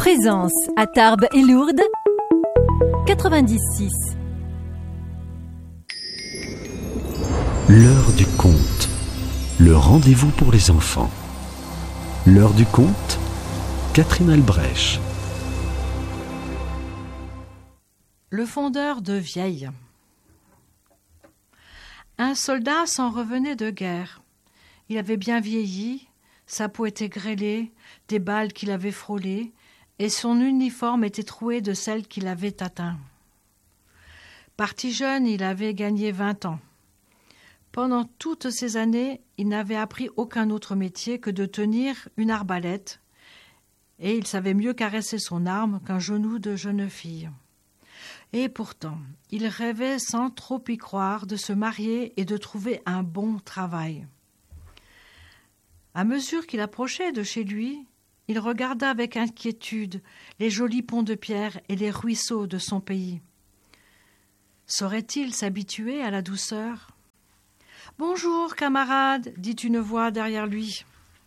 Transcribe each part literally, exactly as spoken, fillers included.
Présence à Tarbes et Lourdes, quatre-vingt-dix virgule six. L'heure du conte, le rendez-vous pour les enfants. L'heure du conte, Catherine Albrecht. Le fondeur de Vieille. Un soldat s'en revenait de guerre. Il avait bien vieilli, sa peau était grêlée, des balles qui l'avaient frôlé, et son uniforme était troué de celles qui l'avaient atteint. Parti jeune, il avait gagné vingt ans. Pendant toutes ces années, il n'avait appris aucun autre métier que de tenir une arbalète, et il savait mieux caresser son arme qu'un genou de jeune fille. Et pourtant, il rêvait sans trop y croire de se marier et de trouver un bon travail. À mesure qu'il approchait de chez lui, il regarda avec inquiétude les jolis ponts de pierre et les ruisseaux de son pays. Saurait-il s'habituer à la douceur ? « Bonjour, camarade !» dit une voix derrière lui.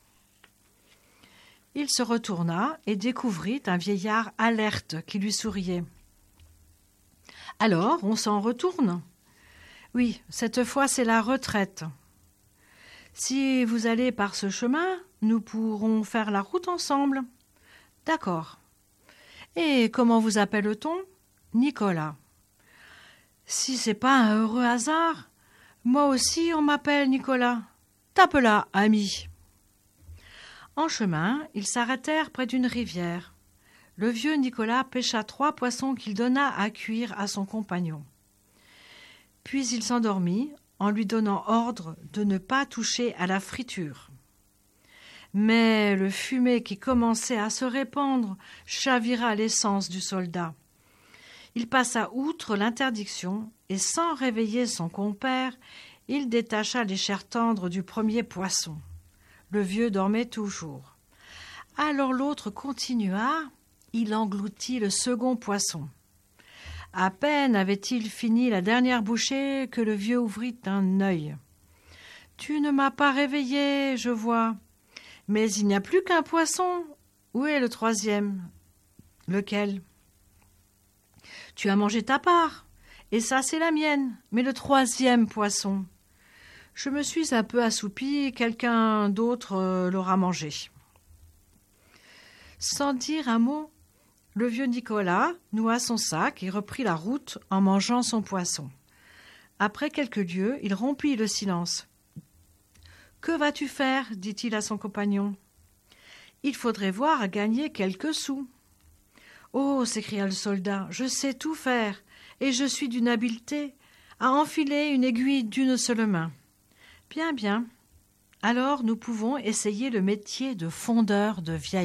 Il se retourna et découvrit un vieillard alerte qui lui souriait. « Alors, on s'en retourne ? Oui, cette fois c'est la retraite. Si vous allez par ce chemin, nous pourrons faire la route ensemble. D'accord. Et comment vous appelle-t-on ? Nicolas. Si c'est pas un heureux hasard, moi aussi on m'appelle Nicolas. Tape là, ami. En chemin, ils s'arrêtèrent près d'une rivière. Le vieux Nicolas pêcha trois poissons qu'il donna à cuire à son compagnon. Puis il s'endormit en lui donnant ordre de ne pas toucher à la friture. Mais le fumet qui commençait à se répandre chavira l'essence du soldat. Il passa outre l'interdiction et, sans réveiller son compère, il détacha les chairs tendres du premier poisson. Le vieux dormait toujours. Alors l'autre continua, il engloutit le second poisson. À peine avait-il fini la dernière bouchée que le vieux ouvrit un œil. « Tu ne m'as pas réveillé, je vois. Mais il n'y a plus qu'un poisson. Où est le troisième ? » « Lequel ? » ?»« Tu as mangé ta part, et ça c'est la mienne. Mais le troisième poisson ? » ?»« Je me suis un peu assoupi, quelqu'un d'autre euh, l'aura mangé. » Sans dire un mot, le vieux Nicolas noua son sac et reprit la route en mangeant son poisson. Après quelques lieues, il rompit le silence. « Que vas-tu faire ?» dit-il à son compagnon. « Il faudrait voir à gagner quelques sous. »« Oh !» s'écria le soldat, « je sais tout faire, et je suis d'une habileté à enfiler une aiguille d'une seule main. »« Bien, bien. Alors nous pouvons essayer le métier de fondeur de vieille. »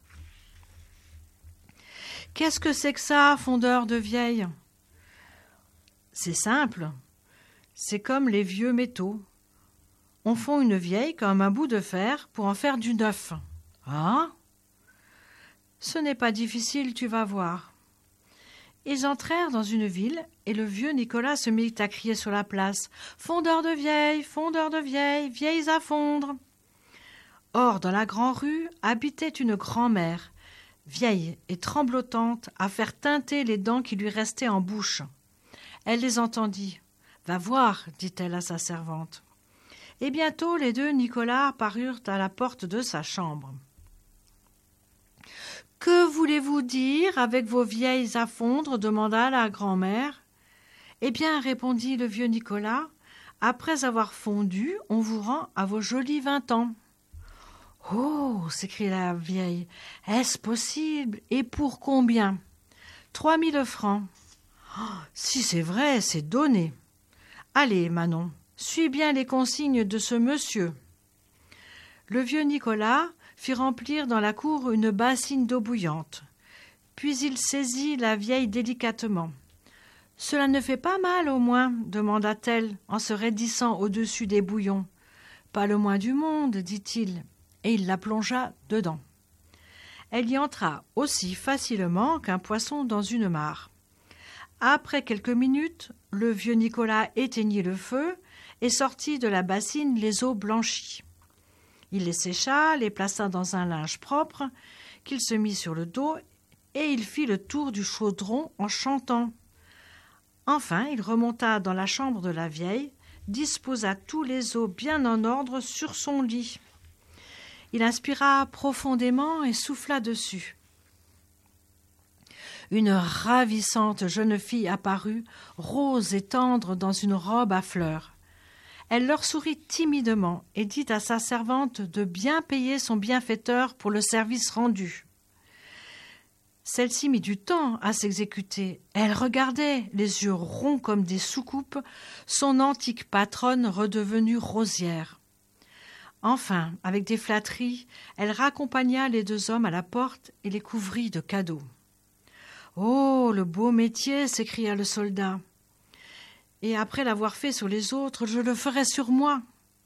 « Qu'est-ce que c'est que ça, fondeur de vieille ?»« C'est simple. C'est comme les vieux métaux. On fond une vieille comme un bout de fer pour en faire du neuf. »« Ah !»« Ce n'est pas difficile, tu vas voir. » Ils entrèrent dans une ville et le vieux Nicolas se mit à crier sur la place « Fondeur de vieilles, fondeur de vieilles, vieilles à fondre !» Or, dans la grande rue, habitait une grand-mère, vieille et tremblotante, à faire teinter les dents qui lui restaient en bouche. Elle les entendit. « Va voir, » dit-elle à sa servante. Et bientôt les deux Nicolas parurent à la porte de sa chambre. « Que voulez-vous dire avec vos vieilles à fondre ?» demanda la grand-mère. « Eh bien, » répondit le vieux Nicolas, « après avoir fondu, on vous rend à vos jolis vingt ans. » « Oh !» s'écria la vieille. « Est-ce possible ? Et pour combien ? » ?»« Trois mille francs. Oh, » « Si c'est vrai, c'est donné. Allez, Manon, suis bien les consignes de ce monsieur. » Le vieux Nicolas fit remplir dans la cour une bassine d'eau bouillante. Puis il saisit la vieille délicatement. « Cela ne fait pas mal, au moins ?» demanda-t-elle en se raidissant au-dessus des bouillons. « Pas le moins du monde, » dit-il. Et il la plongea dedans. Elle y entra aussi facilement qu'un poisson dans une mare. Après quelques minutes, le vieux Nicolas éteignit le feu et sortit de la bassine les eaux blanchies. Il les sécha, les plaça dans un linge propre, qu'il se mit sur le dos, et il fit le tour du chaudron en chantant. Enfin, il remonta dans la chambre de la vieille, disposa tous les os bien en ordre sur son lit. Il inspira profondément et souffla dessus. Une ravissante jeune fille apparut, rose et tendre dans une robe à fleurs. Elle leur sourit timidement et dit à sa servante de bien payer son bienfaiteur pour le service rendu. Celle-ci mit du temps à s'exécuter. Elle regardait, les yeux ronds comme des soucoupes, son antique patronne redevenue rosière. Enfin, avec des flatteries, elle raccompagna les deux hommes à la porte et les couvrit de cadeaux. « Oh, le beau métier !» s'écria le soldat. « Et après l'avoir fait sur les autres, je le ferai sur moi. »«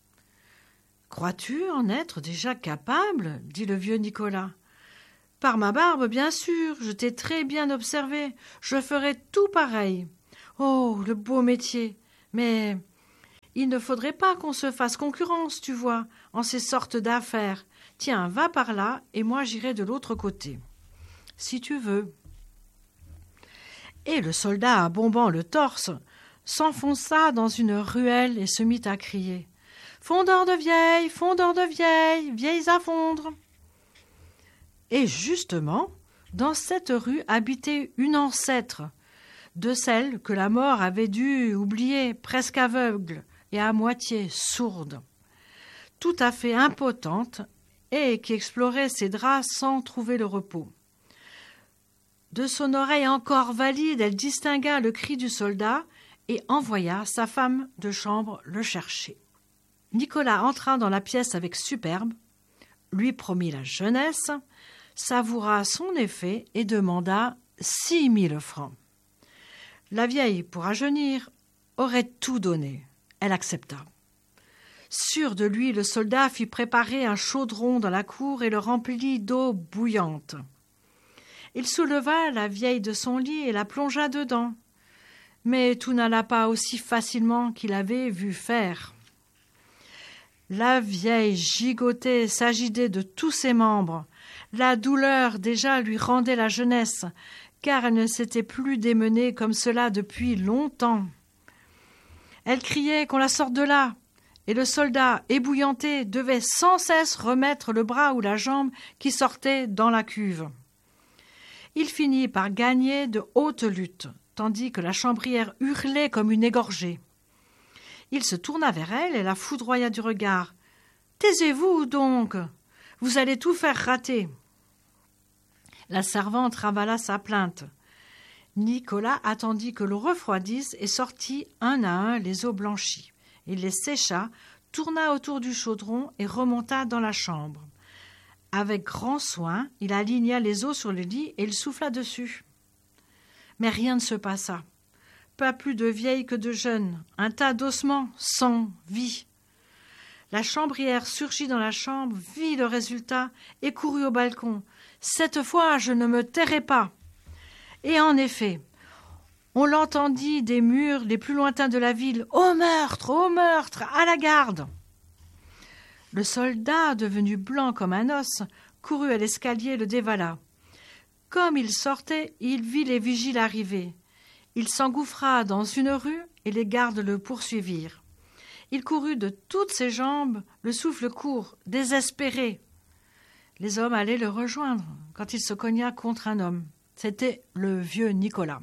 Crois-tu en être déjà capable ?» dit le vieux Nicolas. « Par ma barbe, bien sûr, je t'ai très bien observé. Je ferai tout pareil. Oh, le beau métier! Mais il ne faudrait pas qu'on se fasse concurrence, tu vois, en ces sortes d'affaires. Tiens, va par là, et moi j'irai de l'autre côté. Si tu veux. » Et le soldat, bombant le torse, s'enfonça dans une ruelle et se mit à crier « Fondeur de vieilles, fondeur de vieilles, vieilles à fondre !» Et justement, dans cette rue habitait une ancêtre, de celle que la mort avait dû oublier, presque aveugle et à moitié sourde, tout à fait impotente et qui explorait ses draps sans trouver le repos. De son oreille encore valide, elle distingua le cri du soldat et envoya sa femme de chambre le chercher. Nicolas entra dans la pièce avec superbe, lui promit la jeunesse, savoura son effet et demanda six mille francs. La vieille, pour rajeunir, aurait tout donné. Elle accepta. Sûr de lui, le soldat fit préparer un chaudron dans la cour et le remplit d'eau bouillante. Il souleva la vieille de son lit et la plongea dedans. Mais tout n'alla pas aussi facilement qu'il avait vu faire. La vieille gigotait, s'agitait de tous ses membres. La douleur déjà lui rendait la jeunesse, car elle ne s'était plus démenée comme cela depuis longtemps. Elle criait qu'on la sorte de là, et le soldat, ébouillanté, devait sans cesse remettre le bras ou la jambe qui sortait dans la cuve. Il finit par gagner de haute lutte, tandis que la chambrière hurlait comme une égorgée. Il se tourna vers elle et la foudroya du regard. « Taisez-vous donc, vous allez tout faire rater. » La servante ravala sa plainte. Nicolas attendit que l'eau refroidisse et sortit un à un les os blanchis. Il les sécha, tourna autour du chaudron et remonta dans la chambre. Avec grand soin, il aligna les os sur le lit et il souffla dessus. Mais rien ne se passa. Pas plus de vieilles que de jeunes, un tas d'ossements, sans vie. La chambrière surgit dans la chambre, vit le résultat et courut au balcon. « Cette fois, je ne me tairai pas !» Et en effet, on l'entendit des murs les plus lointains de la ville. « Au meurtre, au meurtre, à la garde !» Le soldat, devenu blanc comme un os, courut à l'escalier et le dévala. Comme il sortait, il vit les vigiles arriver. Il s'engouffra dans une rue et les gardes le poursuivirent. Il courut de toutes ses jambes, le souffle court, désespéré. Les hommes allaient le rejoindre quand il se cogna contre un homme. C'était le vieux Nicolas.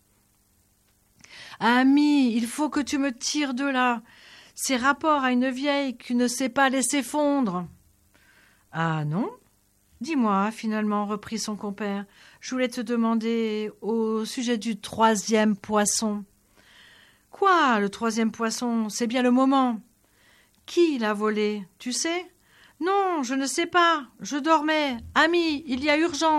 « Ami, il faut que tu me tires de là. C'est rapport à une vieille qui ne sait pas laisser fondre. »« Ah non ? Dis-moi, finalement, reprit son compère. Je voulais te demander au sujet du troisième poisson. »« Quoi, le troisième poisson ? C'est bien le moment. »« Qui l'a volé, tu sais ? » ?»« Non, je ne sais pas. Je dormais. Ami, il y a urgence. »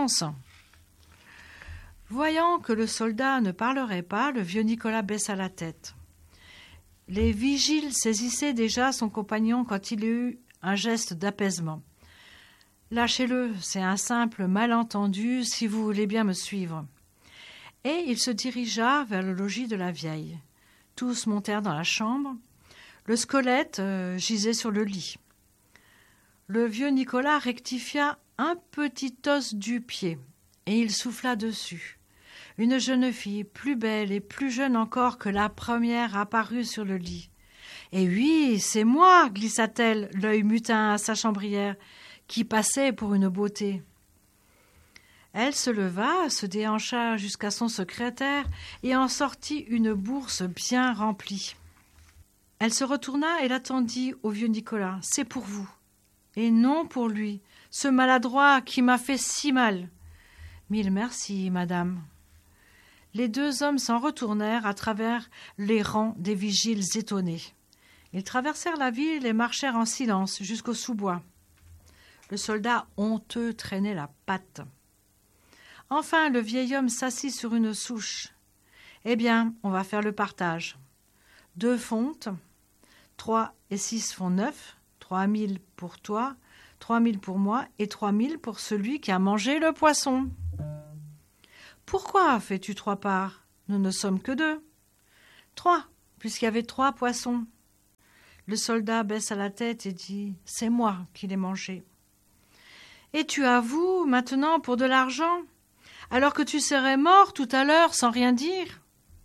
Voyant que le soldat ne parlerait pas, le vieux Nicolas baissa la tête. Les vigiles saisissaient déjà son compagnon quand il eut un geste d'apaisement. « Lâchez-le, c'est un simple malentendu, si vous voulez bien me suivre. » Et il se dirigea vers le logis de la vieille. Tous montèrent dans la chambre. Le squelette euh, gisait sur le lit. Le vieux Nicolas rectifia un petit os du pied, et il souffla dessus. Une jeune fille, plus belle et plus jeune encore que la première, apparut sur le lit. « Eh oui, c'est moi !» glissa-t-elle, l'œil mutin à sa chambrière, qui passait pour une beauté. Elle se leva, se déhancha jusqu'à son secrétaire et en sortit une bourse bien remplie. Elle se retourna et l'attendit au vieux Nicolas. « C'est pour vous. » Et non pour lui, ce maladroit qui m'a fait si mal. « Mille merci, madame. » Les deux hommes s'en retournèrent à travers les rangs des vigiles étonnés. Ils traversèrent la ville et marchèrent en silence jusqu'au sous-bois. Le soldat honteux traînait la patte. Enfin, le vieil homme s'assit sur une souche. « Eh bien, on va faire le partage. Deux fontes, trois et six font neuf, trois mille pour toi, trois mille pour moi et trois mille pour celui qui a mangé le poisson. » « Pourquoi fais-tu trois parts ? Nous ne sommes que deux. »« Trois, puisqu'il y avait trois poissons. » Le soldat baissa la tête et dit « C'est moi qui l'ai mangé. »« Et tu avoues maintenant pour de l'argent, alors que tu serais mort tout à l'heure sans rien dire ?»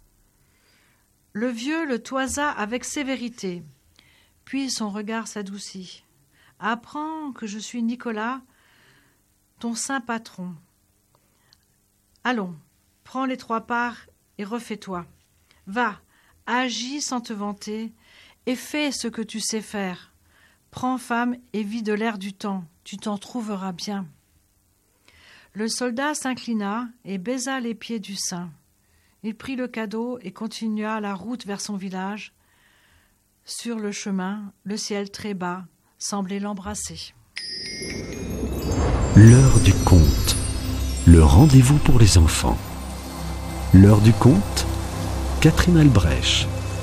Le vieux le toisa avec sévérité, puis son regard s'adoucit. « Apprends que je suis Nicolas, ton saint patron. Allons, prends les trois parts et refais-toi. Va, agis sans te vanter, et fais ce que tu sais faire. Prends femme et vis de l'air du temps, tu t'en trouveras bien. » Le soldat s'inclina et baisa les pieds du saint. Il prit le cadeau et continua la route vers son village. Sur le chemin, le ciel très bas semblait l'embrasser. L'heure du conte. Le rendez-vous pour les enfants. L'heure du conte, Catherine Albrecht.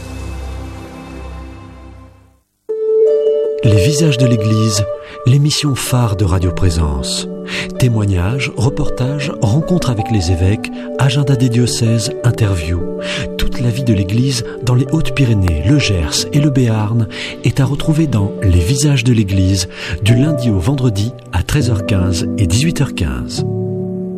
Les visages de l'Église, l'émission phare de Radio Présence. Témoignages, reportages, rencontres avec les évêques, agenda des diocèses, interviews. Toute la vie de l'Église dans les Hautes-Pyrénées, le Gers et le Béarn est à retrouver dans Les visages de l'Église du lundi au vendredi à treize heures quinze et dix-huit heures quinze.